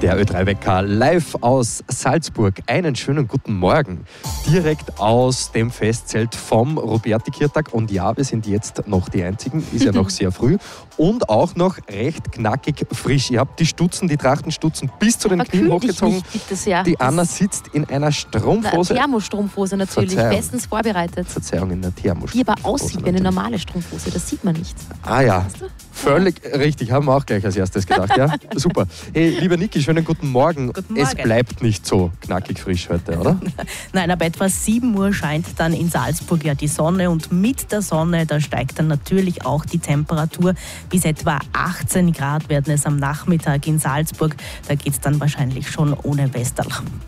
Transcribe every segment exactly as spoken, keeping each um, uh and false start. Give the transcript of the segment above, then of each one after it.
Der Ö drei Wecker live aus Salzburg. Einen schönen guten Morgen. Direkt aus dem Festzelt vom Roberti-Kirtag. Und ja, wir sind jetzt noch die Einzigen. Ist ja noch sehr früh. Und auch noch recht knackig frisch. Ihr habt die Stutzen, die Trachtenstutzen bis zu den Verkühl Knien hochgezogen. Mich, bitte sehr. Die Anna sitzt in einer Strumpfhose. Eine Thermostrumpfhose natürlich, Verzeihung. bestens vorbereitet. Verzeihung, in der Thermostrumpfhose. Die aber aussieht wie eine normale Strumpfhose, das sieht man nicht. Ah ja, Weißt du? völlig richtig, haben wir auch gleich als erstes gedacht. Ja, super. Hey, lieber Niki, schönen guten Morgen. Guten Morgen. Es bleibt nicht so knackig frisch heute, oder? Nein, ab etwa sieben Uhr scheint dann in Salzburg ja die Sonne und mit der Sonne, da steigt dann natürlich auch die Temperatur. Bis etwa achtzehn Grad werden es am Nachmittag in Salzburg. Da geht es dann wahrscheinlich schon ohne Westerl.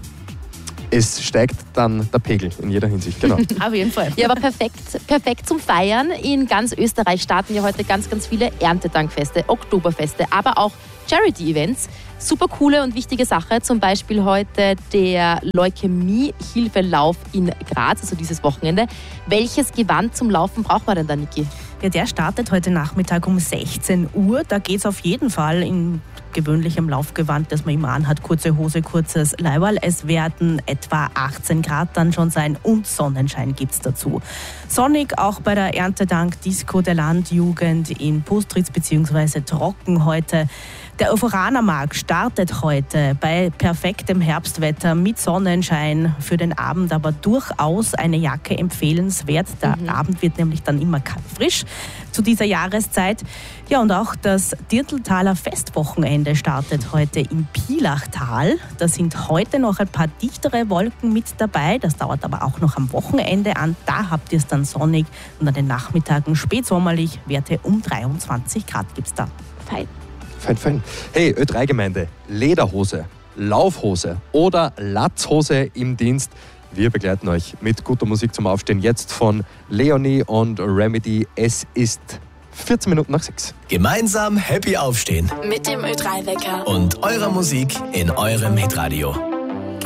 Es steigt dann der Pegel in jeder Hinsicht, genau. Auf jeden Fall. Ja, aber perfekt, perfekt zum Feiern. In ganz Österreich starten ja heute ganz, ganz viele Erntedankfeste, Oktoberfeste, aber auch Charity-Events. Super coole und wichtige Sache, zum Beispiel heute der Leukämie-Hilfelauf in Graz, also dieses Wochenende. Welches Gewand zum Laufen braucht man denn da, Niki? Ja, der startet heute Nachmittag um sechzehn Uhr. Da geht es auf jeden Fall in gewöhnlichem Laufgewand, das man immer anhat, kurze Hose, kurzes Leiberl. Es werden etwa achtzehn Grad dann schon sein und Sonnenschein gibt es dazu. Sonnig auch bei der Erntedank-Disco der Landjugend in Postritz bzw. Trocken heute. Der Euphorana-Markt startet heute bei perfektem Herbstwetter mit Sonnenschein für den Abend, aber durchaus eine Jacke empfehlenswert. Der mhm. Abend wird nämlich dann immer frisch zu dieser Jahreszeit. Ja, und auch das Dirndltaler Festwochenende startet heute im Pielachtal. Da sind heute noch ein paar dichtere Wolken mit dabei. Das dauert aber auch noch am Wochenende an. Da habt ihr es dann sonnig und an den Nachmittagen spätsommerlich. Werte um dreiundzwanzig Grad gibt es da. Fein. Fein, fein. Hey, Ö drei Gemeinde, Lederhose, Laufhose oder Latzhose im Dienst. Wir begleiten euch mit guter Musik zum Aufstehen. Jetzt von Leonie und Remedy. Es ist vierzehn Minuten nach sechs. Gemeinsam happy aufstehen. Mit dem Ö drei Wecker. Und eurer Musik in eurem Hitradio.